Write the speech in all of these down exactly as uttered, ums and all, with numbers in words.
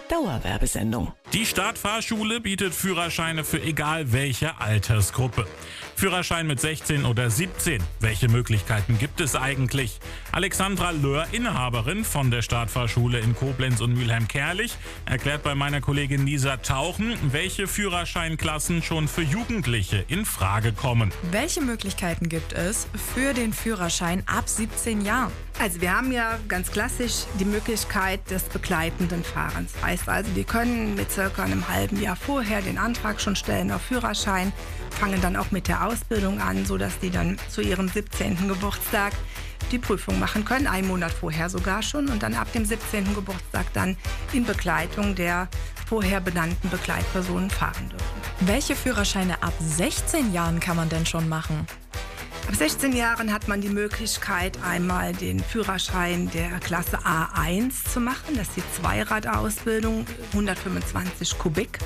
Dauerwerbesendung. Die Startfahrschule bietet Führerscheine für egal welche Altersgruppe. Führerschein mit sechzehn oder siebzehn. Welche Möglichkeiten gibt es eigentlich? Alexandra Löhr, Inhaberin von der Startfahrschule in Koblenz und Mülheim-Kärlich, erklärt bei meiner Kollegin Lisa Tauchen, welche Führerscheinklassen schon für Jugendliche in Frage kommen. Welche Möglichkeiten gibt es für den Führerschein ab siebzehn Jahren? Also wir haben ja ganz klassisch die Möglichkeit des begleitenden Fahrens. Heißt also, die können mit circa einem halben Jahr vorher den Antrag schon stellen auf Führerschein, fangen dann auch mit der Ausbildung an, sodass die dann zu ihrem siebzehnten Geburtstag die Prüfung machen können, einen Monat vorher sogar schon, und dann ab dem siebzehnten Geburtstag dann in Begleitung der vorher benannten Begleitpersonen fahren dürfen. Welche Führerscheine ab sechzehn Jahren kann man denn schon machen? Ab sechzehn Jahren hat man die Möglichkeit, einmal den Führerschein der Klasse A eins zu machen. Das ist die Zweiradausbildung, hundertfünfundzwanzig Kubik.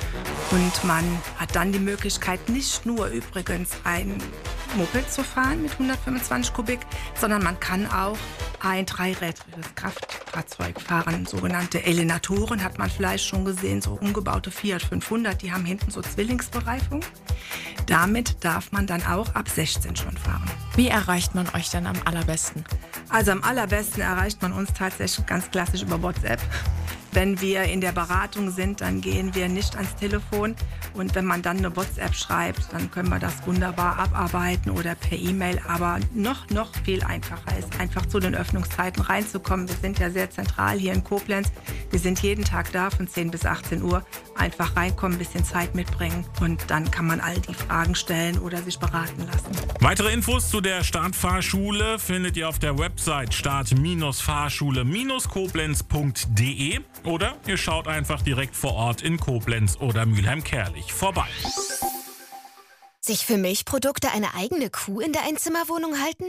Und man hat dann die Möglichkeit, nicht nur übrigens ein Moped zu fahren mit hundertfünfundzwanzig Kubik, sondern man kann auch ein dreirädriges Kraftfahrzeug fahren. Sogenannte Elenatoren hat man vielleicht schon gesehen, so umgebaute Fiat fünfhundert, die haben hinten so Zwillingsbereifung. Damit darf man dann auch ab sechzehn schon fahren. Wie erreicht man euch denn am allerbesten? Also am allerbesten erreicht man uns tatsächlich ganz klassisch über WhatsApp. Wenn wir in der Beratung sind, dann gehen wir nicht ans Telefon. Und wenn man dann eine WhatsApp schreibt, dann können wir das wunderbar abarbeiten oder per E-Mail. Aber noch, noch viel einfacher ist, einfach zu den Öffnungszeiten reinzukommen. Wir sind ja sehr zentral hier in Koblenz. Wir sind jeden Tag da von zehn bis achtzehn Uhr. Einfach reinkommen, ein bisschen Zeit mitbringen und dann kann man all die Fragen stellen oder sich beraten lassen. Weitere Infos zu der Startfahrschule findet ihr auf der Website start-fahrschule koblenz punkt de oder ihr schaut einfach direkt vor Ort in Koblenz oder Mülheim-Kärlich vorbei. Sich für Milchprodukte eine eigene Kuh in der Einzimmerwohnung halten?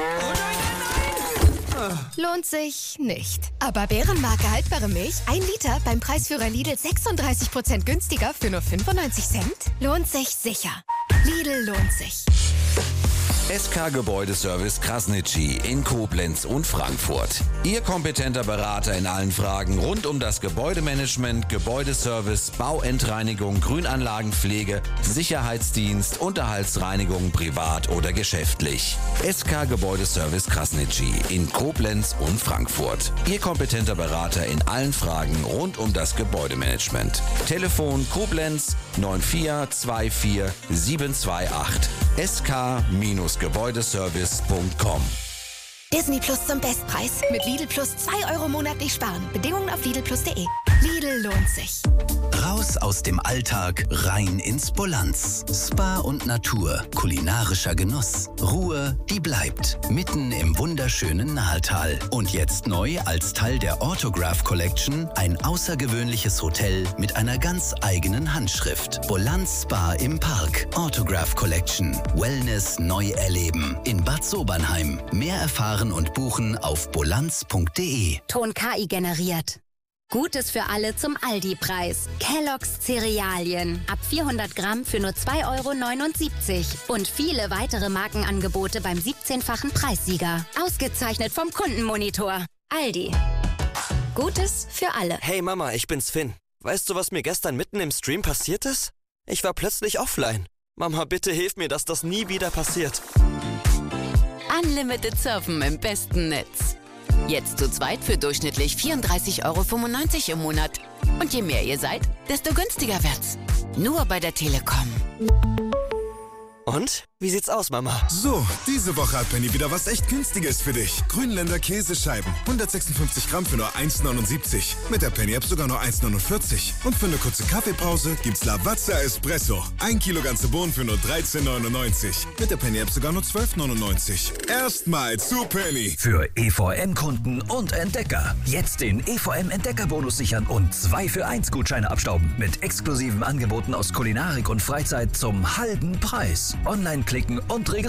Lohnt sich nicht. Aber Bärenmarke haltbare Milch, ein Liter beim Preisführer Lidl sechsunddreißig Prozent günstiger für nur fünfundneunzig Cent? Lohnt sich sicher. Lidl lohnt sich. S K Gebäudeservice Krasnitschi in Koblenz und Frankfurt. Ihr kompetenter Berater in allen Fragen rund um das Gebäudemanagement, Gebäudeservice, Bauendreinigung, Grünanlagenpflege, Sicherheitsdienst, Unterhaltsreinigung, privat oder geschäftlich. S K Gebäudeservice Krasnitschi in Koblenz und Frankfurt. Ihr kompetenter Berater in allen Fragen rund um das Gebäudemanagement. Telefon Koblenz neun vier zwei vier sieben zwei acht. S K Gebäudeservice punkt com. Disney Plus zum Bestpreis. Mit Lidl Plus zwei Euro monatlich sparen. Bedingungen auf lidl plus punkt de. Lidl lohnt sich. Raus aus dem Alltag, rein ins Bolanz. Spa und Natur, kulinarischer Genuss. Ruhe, die bleibt. Mitten im wunderschönen Nahetal. Und jetzt neu als Teil der Autograph Collection ein außergewöhnliches Hotel mit einer ganz eigenen Handschrift. Bolanz Spa im Park. Autograph Collection. Wellness neu erleben. In Bad Sobernheim. Mehr erfahren und buchen auf bolanz punkt de. Ton K I generiert. Gutes für alle zum Aldi-Preis. Kellogg's Cerealien. Ab vierhundert Gramm für nur zwei Euro neunundsiebzig. Und viele weitere Markenangebote beim siebzehnfachen Preissieger. Ausgezeichnet vom Kundenmonitor. Aldi. Gutes für alle. Hey Mama, ich bin's Finn. Weißt du, was mir gestern mitten im Stream passiert ist? Ich war plötzlich offline. Mama, bitte hilf mir, dass das nie wieder passiert. Unlimited Surfen im besten Netz. Jetzt zu zweit für durchschnittlich vierunddreißig Euro fünfundneunzig im Monat. Und je mehr ihr seid, desto günstiger wird's. Nur bei der Telekom. Und? Wie sieht's aus, Mama? So, diese Woche hat Penny wieder was echt Günstiges für dich. Grünländer Käsescheiben. hundertsechsundfünfzig Gramm für nur eins neunundsiebzig. Mit der Penny-App sogar nur eins neunundvierzig. Und für eine kurze Kaffeepause gibt's Lavazza Espresso. Ein Kilo ganze Bohnen für nur dreizehn neunundneunzig. Mit der Penny-App sogar nur zwölf neunundneunzig. Erstmal zu Penny. Für E V M-Kunden und Entdecker. Jetzt den E V M-Entdecker-Bonus sichern und zwei für eins Gutscheine abstauben. Mit exklusiven Angeboten aus Kulinarik und Freizeit zum halben Preis. Online klicken und registrieren.